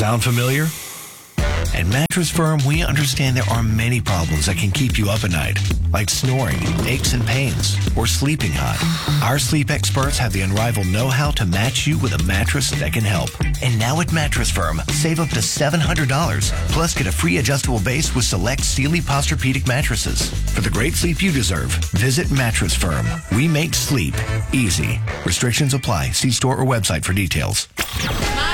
Sound familiar? At Mattress Firm, we understand there are many problems that can keep you up at night, like snoring, aches and pains, or sleeping hot. Our sleep experts have the unrivaled know-how to match you with a mattress that can help. And now at Mattress Firm, save up to $700, plus get a free adjustable base with select Sealy Posturepedic mattresses. For the great sleep you deserve, visit Mattress Firm. We make sleep easy. Restrictions apply. See store or website for details.